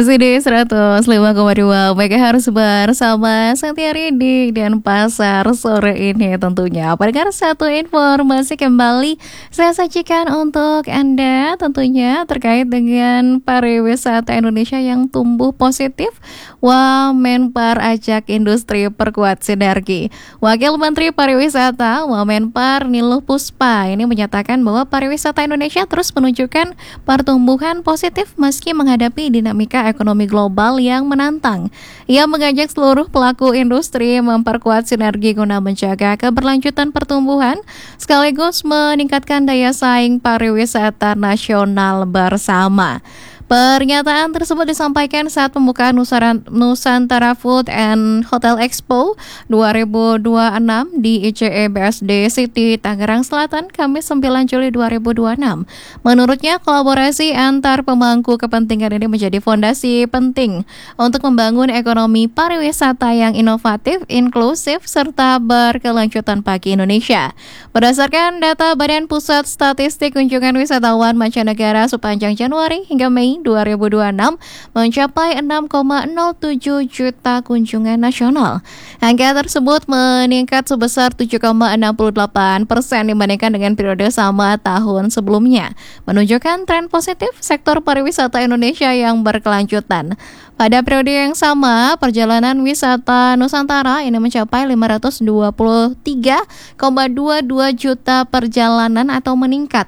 Masih di 105,2 MHz bersama Santia Ridi dan Pasar sore ini tentunya. Pendengar, satu informasi kembali saya sajikan untuk Anda tentunya terkait dengan pariwisata Indonesia yang tumbuh positif. Wamenpar ajak industri perkuat sinergi. Wakil Menteri Pariwisata Wamenpar Niluh Puspa ini menyatakan bahwa pariwisata Indonesia terus menunjukkan pertumbuhan positif meski menghadapi dinamika ekonomi global yang menantang. Ia mengajak seluruh pelaku industri memperkuat sinergi guna menjaga keberlanjutan pertumbuhan sekaligus meningkatkan daya saing pariwisata nasional bersama. Pernyataan tersebut disampaikan saat pembukaan Nusantara Food and Hotel Expo 2026 di ICE BSD City, Tangerang Selatan, Kamis 9 Juli 2026. Menurutnya, kolaborasi antar pemangku kepentingan ini menjadi fondasi penting untuk membangun ekonomi pariwisata yang inovatif, inklusif, serta berkelanjutan bagi Indonesia. Berdasarkan data Badan Pusat Statistik, kunjungan wisatawan mancanegara sepanjang Januari hingga Mei 2026 mencapai 6,07 juta kunjungan nasional. Angka tersebut meningkat sebesar 7,68% dibandingkan dengan periode sama tahun sebelumnya, menunjukkan tren positif sektor pariwisata Indonesia yang berkelanjutan. Pada periode yang sama, perjalanan wisata Nusantara ini mencapai 523,22 juta perjalanan atau meningkat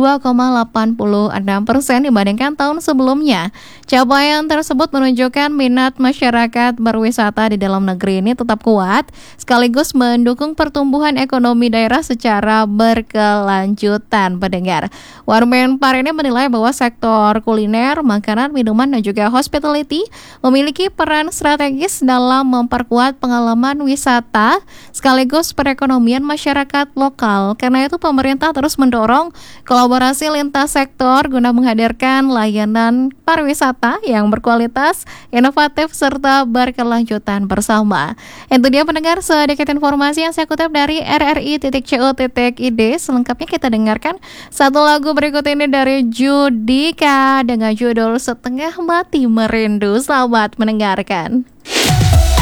2,86% dibandingkan tahun sebelumnya. Capaian tersebut menunjukkan minat masyarakat berwisata di dalam negeri ini tetap kuat, sekaligus mendukung pertumbuhan ekonomi daerah secara berkelanjutan. Pendengar, Wamenpar ini menilai bahwa sektor kuliner, makanan, minuman, dan juga hospitality memiliki peran strategis dalam memperkuat pengalaman wisata sekaligus perekonomian masyarakat lokal. Karena itu pemerintah terus mendorong kolaborasi lintas sektor guna menghadirkan layanan pariwisata yang berkualitas, inovatif, serta berkelanjutan bersama. Itu dia pendengar, sedikit informasi yang saya kutip dari rri.co.id. Selengkapnya kita dengarkan satu lagu berikut ini dari Judika dengan judul Setengah Mati Merindu. Selamat mendengarkan.